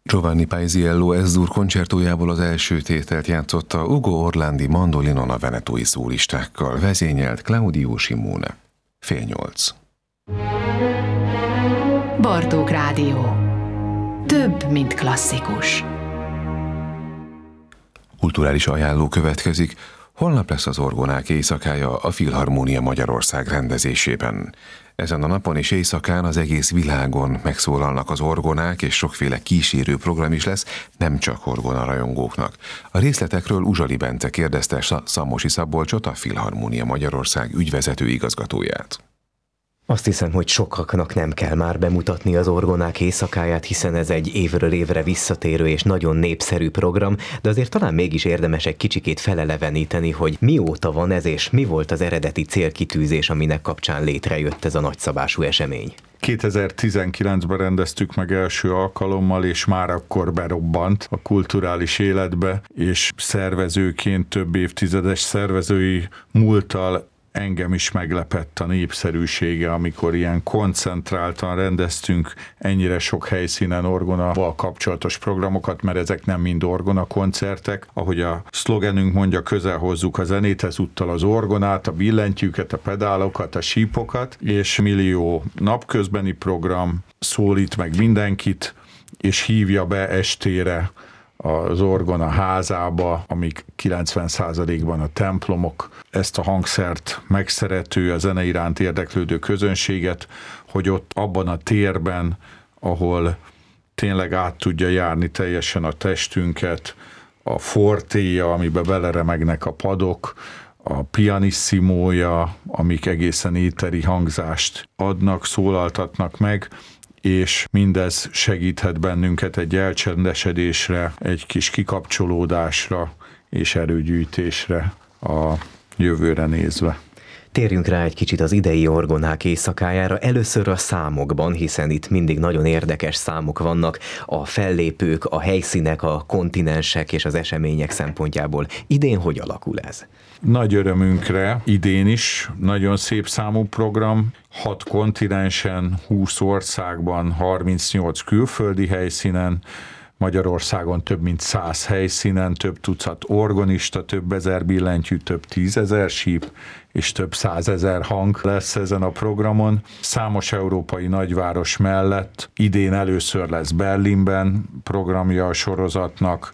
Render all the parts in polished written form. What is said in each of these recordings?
Giovanni Paisiello Ez-dur koncertójából az első tételt játszotta Ugo Orlandi mandolinon a venetói szólistákkal, vezényelt Claudio Simone. 7:30. Bartók Rádió. Több, mint klasszikus. Kulturális ajánló következik. Holnap lesz az Orgonák éjszakája a Filharmónia Magyarország rendezésében. Ezen a napon és éjszakán az egész világon megszólalnak az orgonák, és sokféle kísérő program is lesz, nem csak orgona rajongóknak. A részletekről Uzsali Bence kérdezte Szamosi Szabolcsot, a Filharmónia Magyarország ügyvezető igazgatóját. Azt hiszem, hogy sokaknak nem kell már bemutatni az Orgonák éjszakáját, hiszen ez egy évről évre visszatérő és nagyon népszerű program, de azért talán mégis érdemes egy kicsikét feleleveníteni, hogy mióta van ez, és mi volt az eredeti célkitűzés, aminek kapcsán létrejött ez a nagyszabású esemény. 2019-ben rendeztük meg első alkalommal, és már akkor berobbant a kulturális életbe, és szervezőként több évtizedes szervezői múlttal engem is meglepett a népszerűsége, amikor ilyen koncentráltan rendeztünk ennyire sok helyszínen orgonával kapcsolatos programokat, mert ezek nem mind orgona koncertek. Ahogy a szlogenünk mondja, közel hozzuk a zenét, ezúttal az orgonát, a billentyűket, a pedálokat, a sípokat, és millió napközbeni program szólít meg mindenkit, és hívja be estére az orgona házába, amik 90%-ban a templomok, ezt a hangszert megszerető, a zene iránt érdeklődő közönséget, hogy ott abban a térben, ahol tényleg át tudja járni teljesen a testünket, a fortéja, amiben beleremegnek a padok, a pianissimója, amik egészen éteri hangzást adnak, szólaltatnak meg, és mindez segíthet bennünket egy elcsendesedésre, egy kis kikapcsolódásra és erőgyűjtésre a jövőre nézve. Térjünk rá egy kicsit az idei Orgonák éjszakájára, először a számokban, hiszen itt mindig nagyon érdekes számok vannak, a fellépők, a helyszínek, a kontinensek és az események szempontjából. Idén hogy alakul ez? Nagy örömünkre idén is nagyon szép számú program, 6 kontinensen, 20 országban, 38 külföldi helyszínen, Magyarországon több mint 100 helyszínen, több tucat orgonista, több ezer billentyű, több 10 000 síp, és több 100 000 hang lesz ezen a programon. Számos európai nagyváros mellett idén először lesz Berlinben programja a sorozatnak,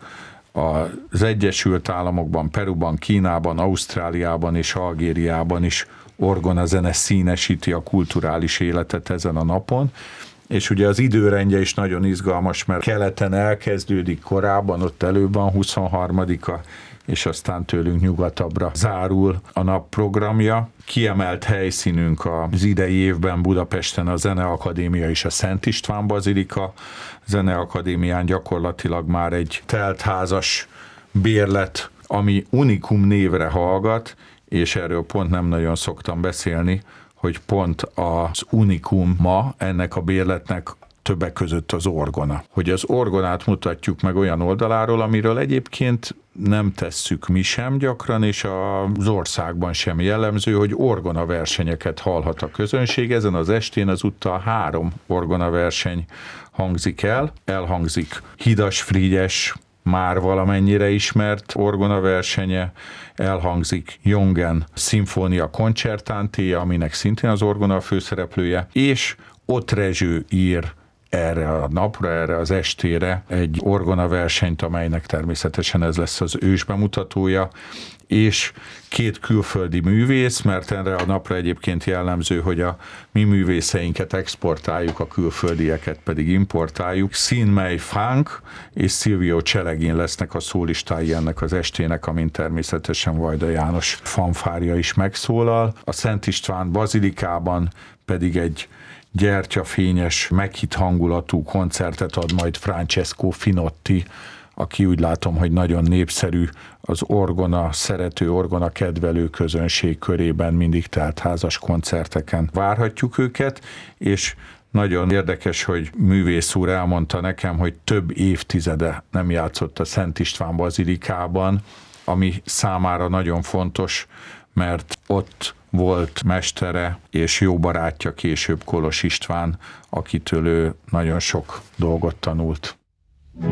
az Egyesült Államokban, Peruban, Kínában, Ausztráliában és Algériában is orgonazene színesíti a kulturális életet ezen a napon. És ugye az időrendje is nagyon izgalmas, mert keleten elkezdődik korábban, ott előbb van 23-a, és aztán tőlünk nyugatabbra zárul a nap programja. Kiemelt helyszínünk az idei évben Budapesten a Zeneakadémia és a Szent István Bazilika. A Zeneakadémián gyakorlatilag már egy teltházas bérlet, ami Unikum névre hallgat, és erről pont nem nagyon szoktam beszélni, hogy pont az unikum ma ennek a bérletnek többek között az orgona. Hogy az orgonát mutatjuk meg olyan oldaláról, amiről egyébként nem tesszük mi sem gyakran, és az országban sem jellemző, hogy orgona versenyeket hallhat a közönség. Ezen az estén azúttal 3 orgona verseny hangzik el. Elhangzik Hidas Frigyes, már valamennyire ismert orgona versenye, elhangzik Jongen Szimfónia Concertante, aminek szintén az orgona a főszereplője, és Ott Rezső ír erre a napra, erre az estére egy orgona versenyt, amelynek természetesen ez lesz az ősbemutatója, és 2 külföldi művész, mert erre a napra egyébként jellemző, hogy a mi művészeinket exportáljuk, a külföldieket pedig importáljuk. Xin Mei Fang és Silvio Celegin lesznek a szólistái ennek az estének, amin természetesen Vajda János fanfárja is megszólal. A Szent István Bazilikában pedig egy gyertyafényes, meghitt hangulatú koncertet ad majd Francesco Finotti, aki úgy látom, hogy nagyon népszerű az orgona szerető, orgona kedvelő közönség körében, mindig teltházas koncerteken várhatjuk őket, és nagyon érdekes, hogy művész úr elmondta nekem, hogy több évtizede nem játszott a Szent István Bazilikában, ami számára nagyon fontos, mert ott volt mestere és jó barátja később Kolos István, akitől ő nagyon sok dolgot tanult.